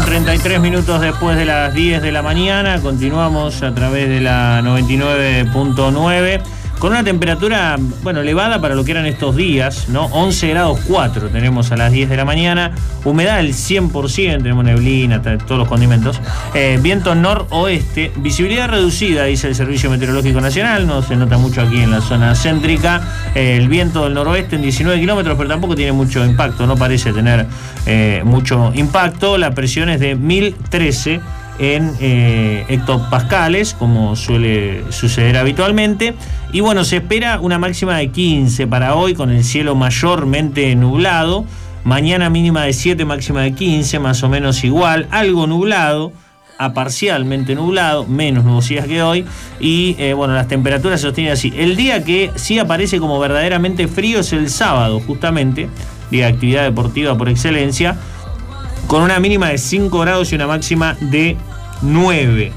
Bien, 33 minutos después de las 10 de la mañana, continuamos a través de la 99.9 con una temperatura, elevada para lo que eran estos días, ¿no? 11 grados 4 tenemos a las 10 de la mañana, humedad del 100%, tenemos neblina, todos los condimentos, viento noroeste, visibilidad reducida, dice el Servicio Meteorológico Nacional, no se nota mucho aquí en la zona céntrica, el viento del noroeste en 19 kilómetros, pero tampoco tiene mucho impacto, no parece tener mucho impacto, la presión es de 1013 en hectopascales, como suele suceder habitualmente. Y se espera una máxima de 15 para hoy, con el cielo mayormente nublado. Mañana mínima de 7, máxima de 15, más o menos igual. Algo nublado, a parcialmente nublado, menos nubosidad que hoy. Y las temperaturas se sostienen así. El día que sí aparece como verdaderamente frío es el sábado, justamente, día de actividad deportiva por excelencia, con una mínima de 5 grados y una máxima de 9.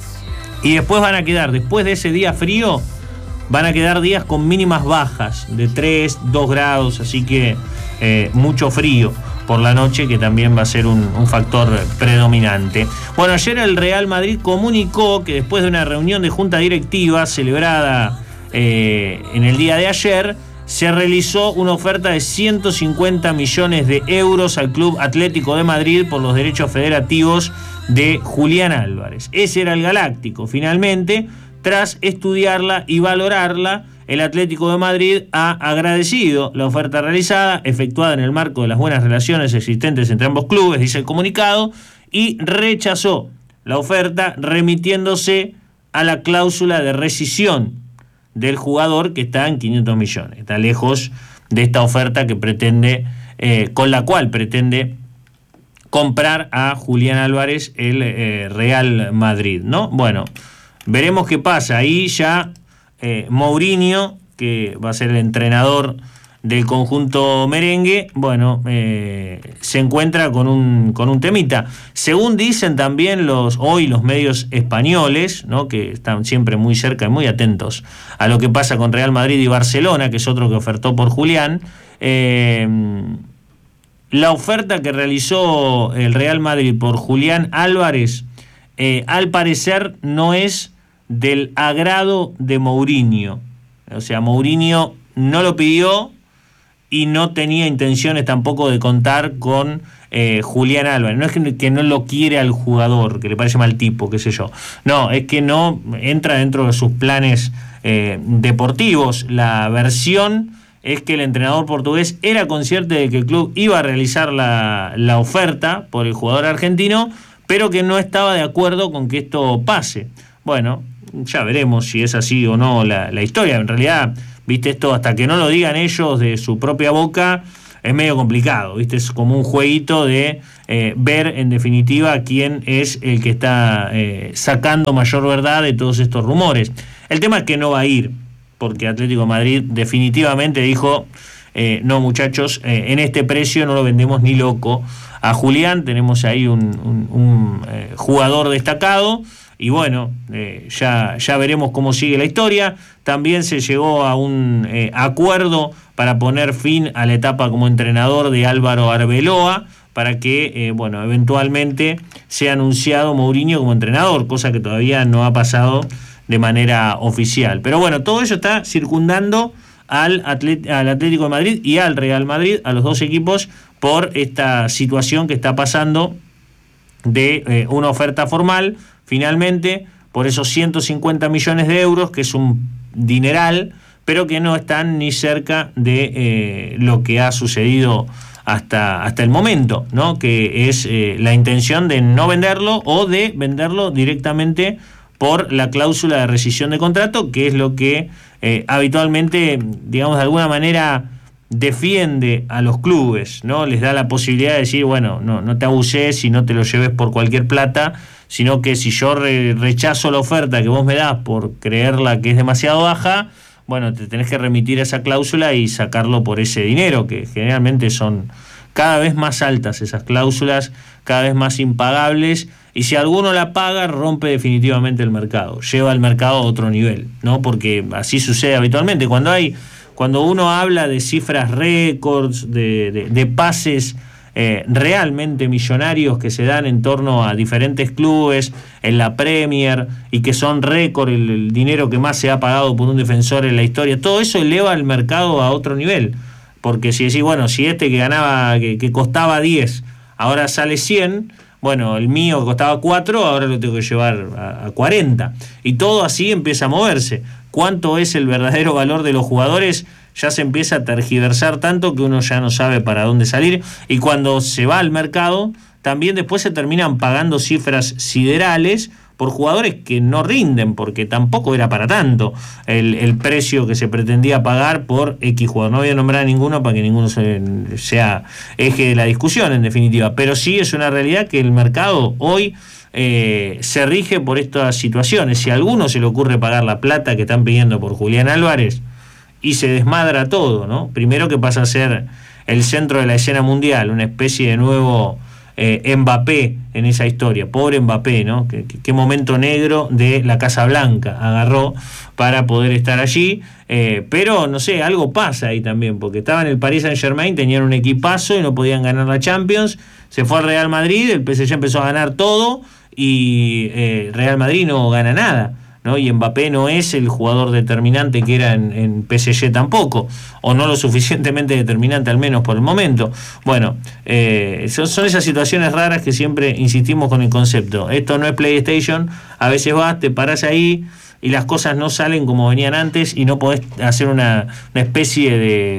Y después después de ese día frío, van a quedar días con mínimas bajas de 3, 2 grados, así que mucho frío por la noche, que también va a ser un factor predominante. Ayer el Real Madrid comunicó que después de una reunión de junta directiva celebrada en el día de ayer, se realizó una oferta de 150 millones de euros al Club Atlético de Madrid por los derechos federativos de Julián Álvarez. Ese era el Galáctico. Finalmente, tras estudiarla y valorarla, el Atlético de Madrid ha agradecido la oferta realizada, efectuada en el marco de las buenas relaciones existentes entre ambos clubes, dice el comunicado, y rechazó la oferta remitiéndose a la cláusula de rescisión del jugador, que está en 500 millones. Está lejos de esta oferta que pretende, con la cual pretende comprar a Julián Álvarez el Real Madrid, ¿no? Veremos qué pasa. Ahí ya Mourinho, que va a ser el entrenador del conjunto merengue, se encuentra con un temita. Según dicen también hoy los medios españoles, ¿no?, que están siempre muy cerca y muy atentos a lo que pasa con Real Madrid y Barcelona, que es otro que ofertó por Julián, la oferta que realizó el Real Madrid por Julián Álvarez, al parecer no es del agrado de Mourinho. O sea, Mourinho no lo pidió y no tenía intenciones tampoco de contar con Julián Álvarez. No es que no lo quiere al jugador, que le parece mal tipo, qué sé yo. No, es que no entra dentro de sus planes deportivos. La versión es que el entrenador portugués era consciente de que el club iba a realizar la oferta por el jugador argentino, pero que no estaba de acuerdo con que esto pase. Ya veremos si es así o no la historia. En realidad, viste, esto hasta que no lo digan ellos de su propia boca es medio complicado, viste, es como un jueguito de ver en definitiva quién es el que está sacando mayor verdad de todos estos rumores. El tema es que no va a ir, porque Atlético de Madrid definitivamente dijo, no muchachos, en este precio no lo vendemos ni loco a Julián. Tenemos ahí un jugador destacado. Y ya veremos cómo sigue la historia. También se llegó a un acuerdo para poner fin a la etapa como entrenador de Álvaro Arbeloa, para que, eventualmente sea anunciado Mourinho como entrenador, cosa que todavía no ha pasado de manera oficial. Pero todo eso está circundando al Atlético de Madrid y al Real Madrid, a los dos equipos, por esta situación que está pasando de una oferta formal, finalmente, por esos 150 millones de euros, que es un dineral, pero que no están ni cerca de lo que ha sucedido hasta el momento, ¿no?, que es la intención de no venderlo o de venderlo directamente por la cláusula de rescisión de contrato, que es lo que habitualmente, digamos, de alguna manera defiende a los clubes, ¿no? Les da la posibilidad de decir, no te abuses y no te lo lleves por cualquier plata, sino que si yo rechazo la oferta que vos me das por creerla que es demasiado baja, te tenés que remitir a esa cláusula y sacarlo por ese dinero, que generalmente son cada vez más altas esas cláusulas, cada vez más impagables, y si alguno la paga, rompe definitivamente el mercado, lleva el mercado a otro nivel, ¿no? Porque así sucede habitualmente. Cuando uno habla de cifras récords, de pases realmente millonarios que se dan en torno a diferentes clubes en la Premier y que son récord, el dinero que más se ha pagado por un defensor en la historia, todo eso eleva el mercado a otro nivel, porque si decís, bueno, si este que ganaba, que costaba 10, ahora sale 100, bueno, el mío que costaba 4, ahora lo tengo que llevar a 40, y todo así empieza a moverse. ¿Cuánto es el verdadero valor de los jugadores? Ya se empieza a tergiversar tanto que uno ya no sabe para dónde salir, y cuando se va al mercado también después se terminan pagando cifras siderales por jugadores que no rinden, porque tampoco era para tanto el precio que se pretendía pagar por X jugador. No voy a nombrar a ninguno para que ninguno sea eje de la discusión, en definitiva, pero sí es una realidad que el mercado hoy se rige por estas situaciones. Si a alguno se le ocurre pagar la plata que están pidiendo por Julián Álvarez, y se desmadra todo, ¿no? Primero que pasa a ser el centro de la escena mundial, una especie de nuevo Mbappé en esa historia. Pobre Mbappé, ¿no? Qué momento negro de la Casa Blanca agarró para poder estar allí, pero no sé, algo pasa ahí también, porque estaba en el Paris Saint-Germain, tenían un equipazo y no podían ganar la Champions, se fue al Real Madrid, el PSG empezó a ganar todo y Real Madrid no gana nada, ¿no? Y Mbappé no es el jugador determinante que era en PSG tampoco, o no lo suficientemente determinante al menos por el momento. Bueno, son esas situaciones raras que siempre insistimos con el concepto. Esto no es PlayStation, a veces vas, te parás ahí y las cosas no salen como venían antes y no podés hacer una especie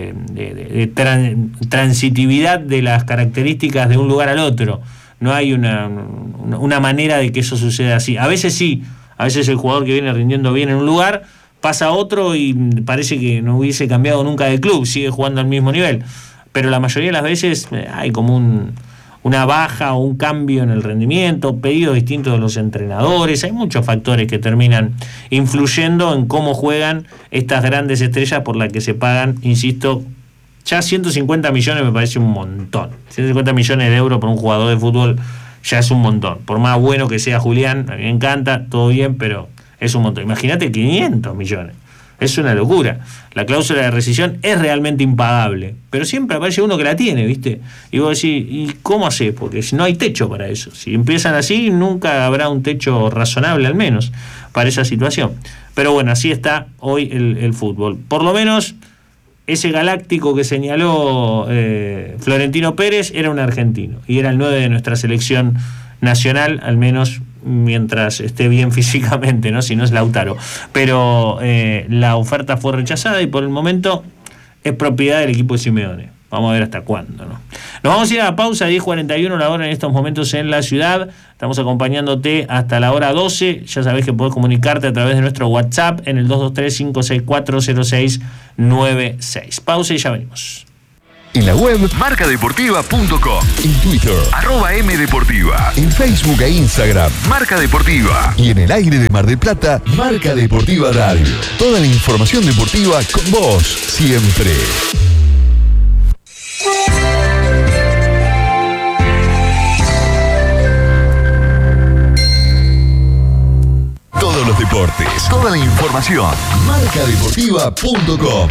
de transitividad de las características de un lugar al otro. No hay una manera de que eso suceda así. A veces sí. A veces el jugador que viene rindiendo bien en un lugar pasa a otro y parece que no hubiese cambiado nunca de club, sigue jugando al mismo nivel. Pero la mayoría de las veces hay como una baja o un cambio en el rendimiento, pedidos distintos de los entrenadores. Hay muchos factores que terminan influyendo en cómo juegan estas grandes estrellas por las que se pagan, insisto, ya 150 millones me parece un montón. 150 millones de euros por un jugador de fútbol ya es un montón. Por más bueno que sea Julián, a mí me encanta, todo bien, pero es un montón. Imagínate 500 millones. Es una locura. La cláusula de rescisión es realmente impagable, pero siempre aparece uno que la tiene, ¿viste? Y vos decís, ¿y cómo hace? Porque no hay techo para eso. Si empiezan así, nunca habrá un techo razonable, al menos, para esa situación. Pero bueno, así está hoy el fútbol. Por lo menos ese galáctico que señaló Florentino Pérez era un argentino y era el 9 de nuestra selección nacional, al menos mientras esté bien físicamente, ¿no? Si no es Lautaro. Pero la oferta fue rechazada y por el momento es propiedad del equipo de Simeone. Vamos a ver hasta cuándo, ¿no? Nos vamos a ir a la pausa, 10:41 la hora en estos momentos en la ciudad. Estamos acompañándote hasta la hora 12. Ya sabés que podés comunicarte a través de nuestro WhatsApp en el 223-564-0696. Pausa y ya venimos. En la web marcadeportiva.com, en Twitter @mdeportiva, en Facebook e Instagram Marca Deportiva y en el aire de Mar del Plata Marca Deportiva Radio. Toda la información deportiva con vos siempre. Todos los deportes, toda la información marcadeportiva.com.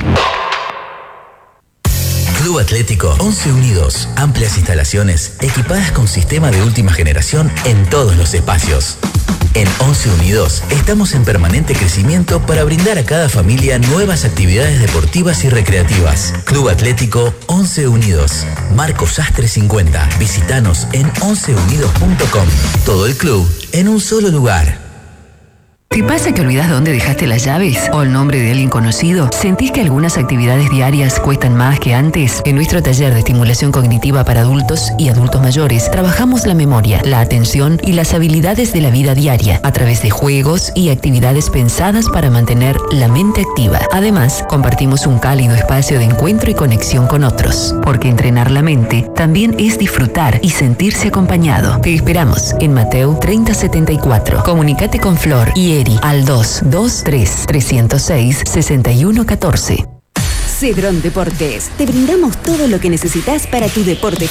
Club Atlético 11 Unidos. Amplias instalaciones equipadas con sistema de última generación en todos los espacios. En 11 Unidos estamos en permanente crecimiento para brindar a cada familia nuevas actividades deportivas y recreativas. Club Atlético 11 Unidos. Marco Sastre 50. Visítanos en 11unidos.com. Todo el club en un solo lugar. ¿Te pasa que olvidás dónde dejaste las llaves o el nombre de alguien conocido? ¿Sentís que algunas actividades diarias cuestan más que antes? En nuestro taller de estimulación cognitiva para adultos y adultos mayores trabajamos la memoria, la atención y las habilidades de la vida diaria a través de juegos y actividades pensadas para mantener la mente activa. Además, compartimos un cálido espacio de encuentro y conexión con otros, porque entrenar la mente también es disfrutar y sentirse acompañado. Te esperamos en Mateo 3074. Comunicate con Flor y al 223-306-6114. Cedrón Deportes. Te brindamos todo lo que necesitas para tu deporte